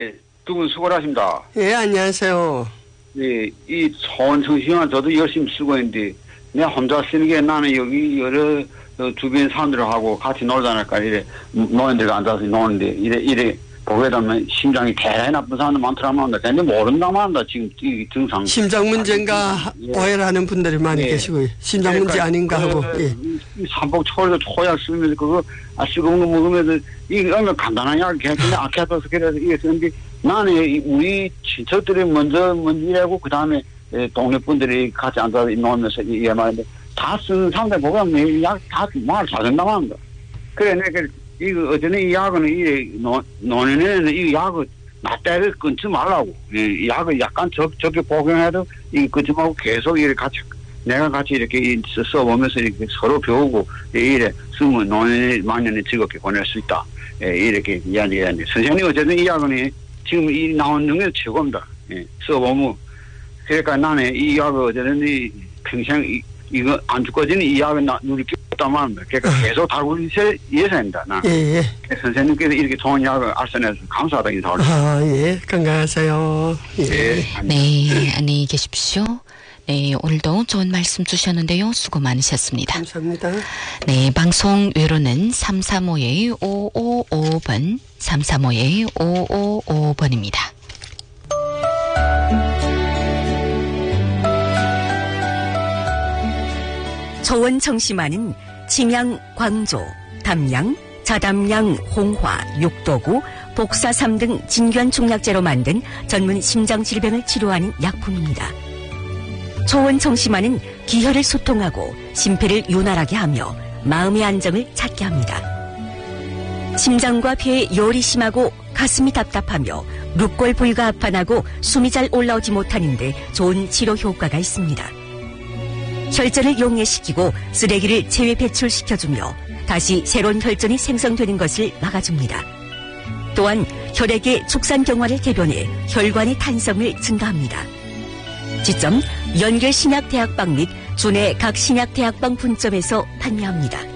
예, 두 분 수고하십니다. 예, 안녕하세요. 예, 이 소원청심은 저도 열심히 쓰고 있는데, 내가 혼자 쓰는 게 나는 여기 여러 주변 사람들하고 같이 놀자니까 이래 노인들과 앉아서 노는데 이래 보게 되면 심장이 대단히 나쁜 사람도 많더라만 근데 모른다만 한다 지금 이 증상. 심장 문제인가 예. 오해를 하는 분들이 많이 계시고요. 심장 문제 아닌가 하고. 예. 삼복 초월도 초약 쓰면서 그거 쓰고 먹으면서 이게 얼마나 간단한 약을 그냥 아껴서 그래서 이게 쓰는데 나는 우리 친척들이 먼저 일하고 그 다음에 동네 분들이 같이 앉아서 놀면서 이게 말인데 다 쓰는 사람들 보면 약다 말 잘한다고 합니다. 그래 내가 이거 어제는 이 약은 이 노년에는 이 약을 낮때를 끊지 말라고 이 약을 약간 적게 복용해도 이 끊지 말고 계속 이렇게 같이 내가 같이 이렇게 써보면서 이렇게 서로 배우고 이래 쓰면 노년 만년에 즐겁게 보낼 수 있다. 이렇게 이야기했는데 선생님 어쨌든 이 약은 지금 이 나온 중에 최고입니다. 써보면 그러니까 나는 이 약을 어제는 이 평생 이거 안 죽어지는 이 약은 누릴 게 없다만 그러니까 계속 달고 있어야 예상입니다. 예. 선생님께서 이렇게 좋은 약을 알선해서 감사하다 인사드립니다. 예, 건강하세요. 예. 네, 안녕히 계십시오. 네, 오늘도 좋은 말씀 주셨는데요. 수고 많으셨습니다. 감사합니다. 네, 방송 외로는 335-5555번, 335-5555번입니다. 소원청심환은 침양, 광조, 담양, 자담양, 홍화, 육도구, 복사삼 등 진균총약제로 만든 전문 심장질병을 치료하는 약품입니다. 소원청심환은 기혈을 소통하고 심폐를 윤활하게 하며 마음의 안정을 찾게 합니다. 심장과 폐에 열이 심하고 가슴이 답답하며 눕골 부위가 아파나고 숨이 잘 올라오지 못하는데 좋은 치료 효과가 있습니다. 혈전을 용해시키고 쓰레기를 체외 배출시켜주며 다시 새로운 혈전이 생성되는 것을 막아줍니다. 또한 혈액의 축산경화를 개변해 혈관의 탄성을 증가합니다. 지점 연결신약대학방 및 주내 각 신약대학방 분점에서 판매합니다.